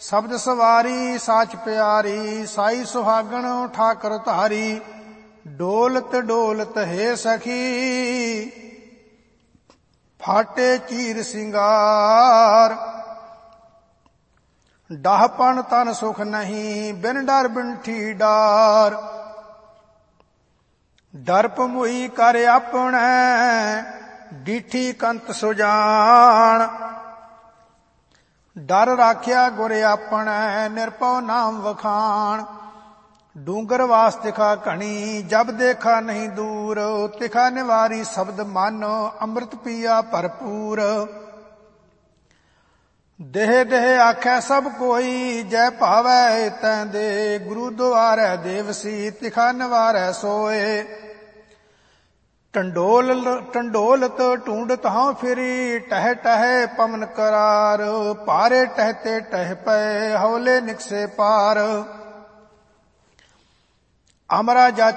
ਸ਼ਬਦ ਸਵਾਰੀ ਸਾਚ ਪਿਆਰੀ, ਸਾਈ ਸੁਹਾਗਣ ਠਾਕਰ ਧਾਰੀ। ਡੋਲਤ ਡੋਲਤ ਹੈ ਸਖੀ, ਫਾਟੇ ਚੀਰ ਸਿੰਗਾਰ। ਡਾਹਪਣ ਤਨ ਸੁਖ ਨਹੀਂ, ਬਿਨ ਡਰ ਬਿੰਠੀ ਡਾਰ। ਡਰਪ ਮੁਈ ਕਰ ਆਪਣੈ, ਡੀਠੀ ਕੰਤ ਸੁਜਾਨ। ਡਰ ਰਾਖਿਆ ਗੁਰ ਆਪਣੈ, ਨਿਰਭਉ ਨਾਮ ਵਖਾਣ। ਡੂੰਗਰ ਵਾਸ ਤਿਖਾ ਘਣੀ, ਜਬ ਦੇਖਾ ਨਹੀਂ ਦੂਰ। ਤਿਖਾ ਨਿਵਾਰੀ ਸ਼ਬਦ ਮਨ, ਅੰਮ੍ਰਿਤ ਪੀਆ ਭਰਪੂਰ। ਦੇਹ ਦੇਹ ਆਖੈ ਸਭ ਕੋਈ, ਜੈ ਭਾਵੈ ਤੈ ਦੇ। ਗੁਰੂ ਦੁਆਰੈ ਦੇਵਸੀ, ਤਿਖਾ ਨਿਵਾਰੈ ਸੋਏ। ਟੰਡੋਲਤ ਢੂੰਡਤ ਹਉ ਫਿਰੀ, ਟਹਿ ਟਹਿ ਪਵਨ ਕਰਾਰ। ਪਾਰੇ ਟਹਿਤੇ ਟਹਿ ਪਏ, ਹੌਲੇ ਨਿਕਸੇ ਪਾਰ। ਅਮਰਾ